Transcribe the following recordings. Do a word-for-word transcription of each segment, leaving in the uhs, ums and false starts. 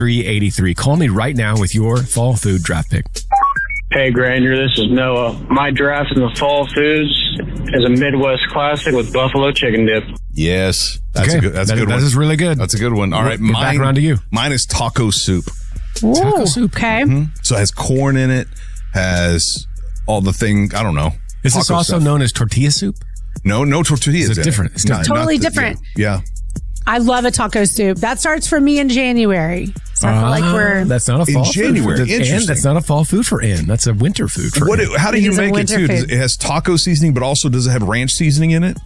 three eight three. Call me right now with your fall food draft pick. Hey, Granger, this is Noah. My draft in the fall foods is a Midwest classic with buffalo chicken dip. Yes. That's okay. a good, that's that, a good that one. That is really good. That's a good one. All right. Get mine, back around to you. Mine is taco soup. Ooh, taco soup. Okay. Mm-hmm. So it has corn in it, has all the thing, I don't know. Is this also stuff. known as tortilla soup? No, no tortillas. Is it different? It's Not, totally not the, different. Yeah. I love a taco soup. That starts for me in January. So I feel like we're... That's not a fall in January. food for Interesting. Ann. That's not a fall food for Ann. That's a winter food for what? Ann. How do It you is a make it winter too? Does food. it, it has taco seasoning, but also does it have ranch seasoning in it?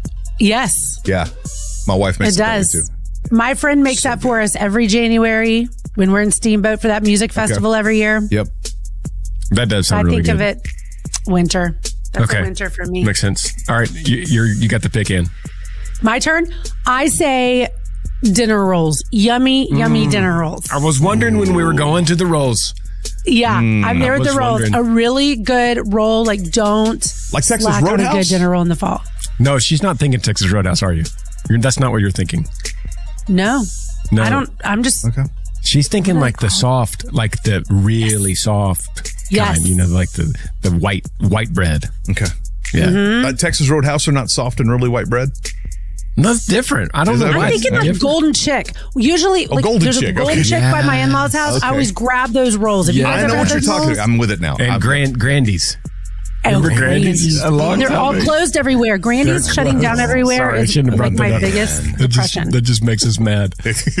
Yes. Yeah. My wife makes It it, that way, does. too. My friend makes that for us every January when we're in Steamboat for that music festival every year. Yep. That does I sound really think good. of it winter. That's okay. a winter for me. Makes sense. All right. You, you're, you got the pick in. My turn. I say dinner rolls. Yummy, yummy dinner rolls. I was wondering when we were going to the rolls. Yeah, I'm there I with the was rolls. wondering. A really good roll. Like, don't Like Texas slack on a Roadhouse? good dinner roll in the fall. No, she's not thinking Texas Roadhouse, are you? You're, that's not what you're thinking. No. No. I don't. I'm just. Okay. She's thinking like the soft, like the really soft Yes. kind, you know, like the, the white white bread. Okay. Yeah. Mm-hmm. Uh, Texas Roadhouse are not soft and really white bread? That's different. I don't Is know that why. I'm right? thinking like Different. Golden Chick. Usually, like, Golden there's Chick, a Golden okay. Chick by my Yes. in-laws' house. Okay. I always grab those rolls. Have you Yeah. guys I ever know had what you're those talking rolls? about. I'm with it now. And I'm- Grand Grandy's. Oh, Remember Grandy's. Grandy's? A long They're time all ago. closed everywhere. Grandy's They're shutting down closed. everywhere. Sorry, I It's shouldn't have like brought my that up. biggest That just, depression. that just makes us mad.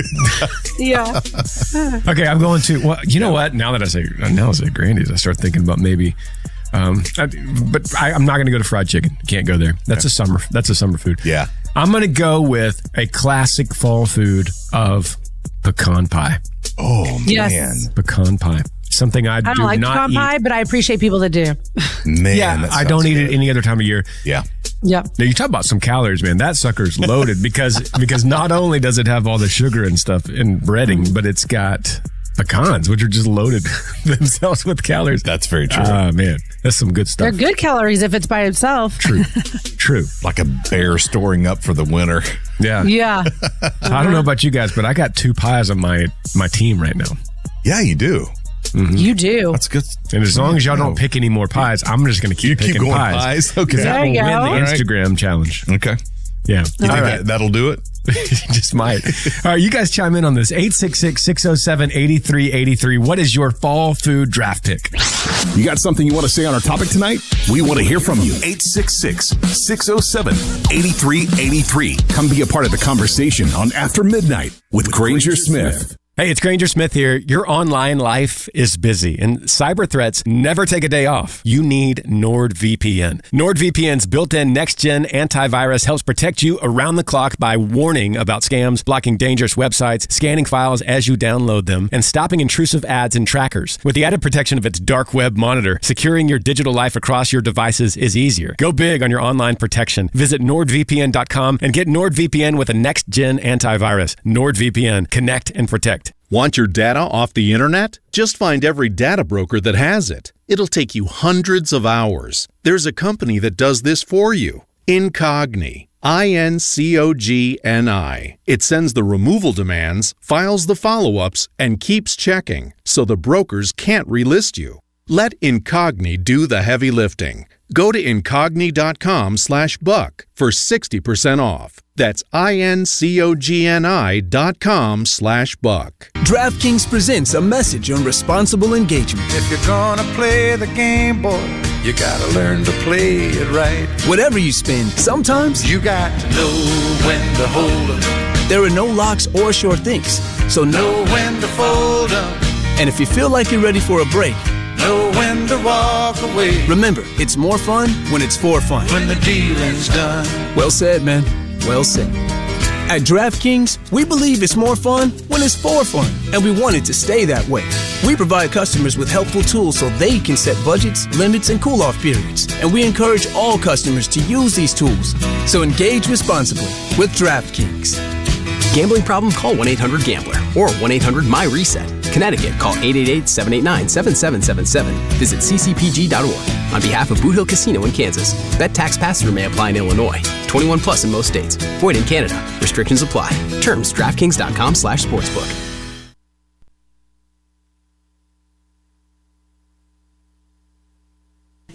Yeah. Okay, I'm going to. Well, you know what? Now that I say now I say Grandy's, I start thinking about maybe. Um, I, but I, I'm not going to go to fried chicken. Can't go there. That's a summer. That's a summer food. Yeah. I'm going to go with a classic fall food of pecan pie. Oh, Yes. man. Pecan pie. Something I, I do don't like not pecan eat. pie, but I appreciate people that do. Man, Yeah, that I don't sounds eat good. it any other time of year. Yeah. Yep. Now you talk about some calories, man. That sucker's loaded because because not only does it have all the sugar and stuff and breading, but it's got pecans, which are just loaded themselves with calories. That's very true. Ah, man, that's some good stuff. They're good calories if it's by itself. True, true. Like a bear storing up for the winter. Yeah. Yeah. I don't know about you guys, but I got two pies on my my team right now. Yeah, you do. You do. That's good. And as long as y'all don't pick any more pies, I'm just going to keep You keep picking going pies. pies? Okay. Because that There will you win go. the All right. Instagram challenge. Okay. Yeah. You think that, that'll do it? Just might. All right, you guys chime in on this. eight six six, six oh seven, eight three eight three. What is your fall food draft pick? You got something you want to say on our topic tonight? We want to hear from you. eight six six, six oh seven, eight three eight three. Come be a part of the conversation on After Midnight with Granger Smith. Hey, it's Granger Smith here. Your online life is busy and cyber threats never take a day off. You need NordVPN. NordVPN's built-in next-gen antivirus helps protect you around the clock by warning about scams, blocking dangerous websites, scanning files as you download them, and stopping intrusive ads and trackers. With the added protection of its dark web monitor, securing your digital life across your devices is easier. Go big on your online protection. Visit nord V P N dot com and get NordVPN with a next-gen antivirus. NordVPN. Connect and protect. Want your data off the internet? Just find every data broker that has it. It'll take you hundreds of hours. There's a company that does this for you. Incogni. I N C O G N I. It sends the removal demands, files the follow-ups, and keeps checking, so the brokers can't relist you. Let Incogni do the heavy lifting. Go to incogni.com slash buck for sixty percent off. That's I-N-C-O-G-N-I dot com slash buck. DraftKings presents a message on responsible engagement. If you're gonna play the game, boy, you gotta learn to play it right. Whatever you spend, sometimes You got to know when to hold 'em, there are no locks or sure things. So know, know when to fold 'em, and if you feel like you're ready for a break, know when to walk away. remember, it's more fun when it's for fun. When the dealing's done. Well said, man. Well said. At DraftKings, we believe it's more fun when it's for fun, and we want it to stay that way. We provide customers with helpful tools so they can set budgets, limits, and cool-off periods, and we encourage all customers to use these tools. So engage responsibly with DraftKings. Gambling problem? Call one eight hundred gambler or one eight hundred my reset. Connecticut, call eight eight eight, seven eight nine, seven seven seven seven. Visit c c p g dot org. On behalf of Boot Hill Casino in Kansas, bet tax pass-through may apply in Illinois. twenty-one plus in most states. Void in Canada. Restrictions apply. Terms, DraftKings dot com slash sportsbook.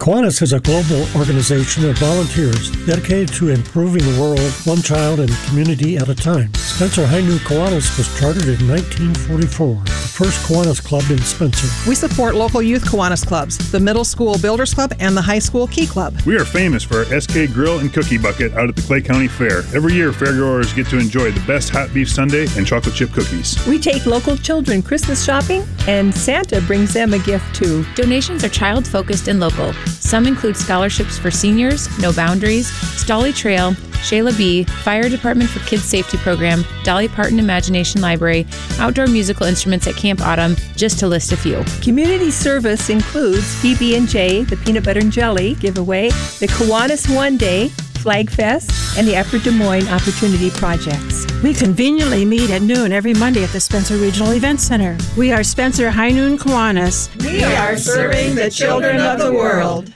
Kiwanis is a global organization of volunteers dedicated to improving the world one child and community at a time. Spencer High Noon Kiwanis was chartered in nineteen forty-four, the first Kiwanis club in Spencer. We support local youth Kiwanis clubs, the Middle School Builders Club and the High School Key Club. We are famous for our S K Grill and Cookie Bucket out at the Clay County Fair. Every year, fairgoers get to enjoy the best hot beef sundae and chocolate chip cookies. We take local children Christmas shopping, and Santa brings them a gift too. Donations are child-focused and local. Some include scholarships for seniors, No Boundaries, Stolly Trail, Shayla B., Fire Department for Kids Safety Program, Dolly Parton Imagination Library, outdoor musical instruments at Camp Autumn, just to list a few. Community service includes P B and J, the Peanut Butter and Jelly giveaway, the Kiwanis One Day, Flag Fest, and the Upper Des Moines Opportunity Projects. We conveniently meet at noon every Monday at the Spencer Regional Event Center. We are Spencer High Noon Kiwanis. We are serving the children of the world.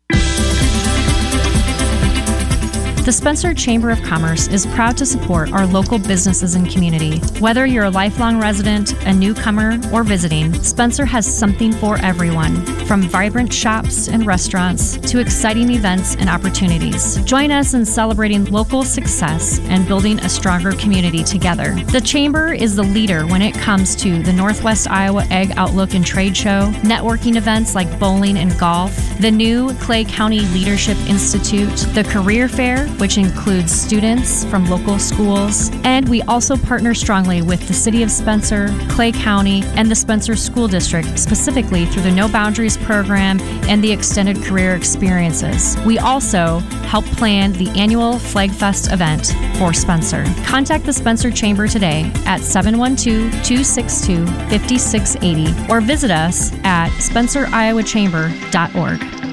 The Spencer Chamber of Commerce is proud to support our local businesses and community. Whether you're a lifelong resident, a newcomer, or visiting, Spencer has something for everyone, from vibrant shops and restaurants to exciting events and opportunities. Join us in celebrating local success and building a stronger community together. The Chamber is the leader when it comes to the Northwest Iowa Ag Outlook and Trade Show, networking events like bowling and golf, the new Clay County Leadership Institute, the Career Fair, which includes students from local schools. And we also partner strongly with the City of Spencer, Clay County, and the Spencer School District, specifically through the No Boundaries program and the Extended Career Experiences. We also help plan the annual Flag Fest event for Spencer. Contact the Spencer Chamber today at seven one two, two six two, five six eight zero or visit us at spencer iowa chamber dot org.